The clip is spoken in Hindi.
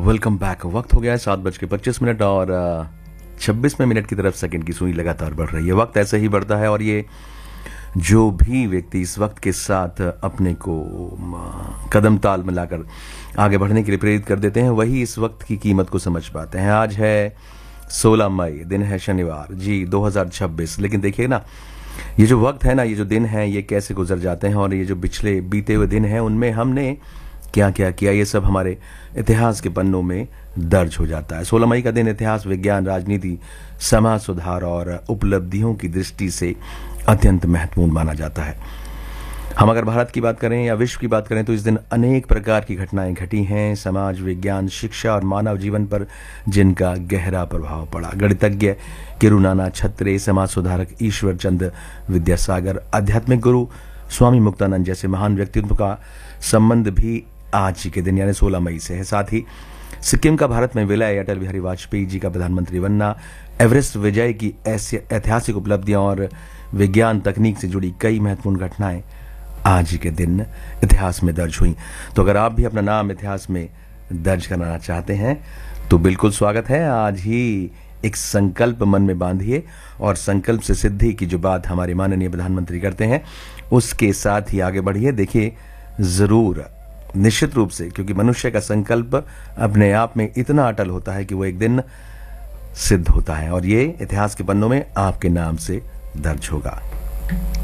Welcome back. वक्त हो गया है 7:25 और 26वें मिनट की तरफ सेकंड की सुई लगातार बढ़ रही है। वक्त ऐसे ही बढ़ता है और ये जो भी व्यक्ति इस वक्त के साथ अपने को कदम ताल मिलाकर आगे बढ़ने के लिए प्रेरित कर देते हैं, वही इस वक्त की कीमत को समझ पाते हैं। आज है 16 मई, दिन है शनिवार जी 2026। लेकिन देखिए ना, ये जो वक्त है ना, ये जो दिन है, ये कैसे गुजर जाते हैं और ये जो पिछले बीते हुए दिन हैं उनमें हमने क्या क्या किया, ये सब हमारे इतिहास के पन्नों में दर्ज हो जाता है। 16 मई का दिन इतिहास, विज्ञान, राजनीति, समाज सुधार और उपलब्धियों की दृष्टि से अत्यंत महत्वपूर्ण माना जाता है। हम अगर भारत की बात करें या विश्व की बात करें तो इस दिन अनेक प्रकार की घटनाएं घटी हैं समाज, विज्ञान, शिक्षा और मानव जीवन पर, जिनका गहरा प्रभाव पड़ा। गणितज्ञ किरुनाना छत्रे, समाज सुधारक ईश्वर चंद्र विद्यासागर, आध्यात्मिक गुरु स्वामी मुक्तानंद जैसे महान व्यक्तित्व का संबंध भी आज के दिन यानी 16 मई से है। साथ ही सिक्किम का भारत में विलय, अटल बिहारी वाजपेयी जी का प्रधानमंत्री बनना, एवरेस्ट विजय की ऐसी ऐतिहासिक उपलब्धियां और विज्ञान तकनीक से जुड़ी कई महत्वपूर्ण घटनाएं आज के दिन इतिहास में दर्ज हुई। तो अगर आप भी अपना नाम इतिहास में दर्ज कराना चाहते हैं तो बिल्कुल स्वागत है। आज ही एक संकल्प मन में बांधिए और संकल्प से सिद्धि की जो बात हमारे माननीय प्रधानमंत्री करते हैं उसके साथ ही आगे बढ़िए। देखिए जरूर, निश्चित रूप से, क्योंकि मनुष्य का संकल्प अपने आप में इतना अटल होता है कि वो एक दिन सिद्ध होता है और ये इतिहास के पन्नों में आपके नाम से दर्ज होगा।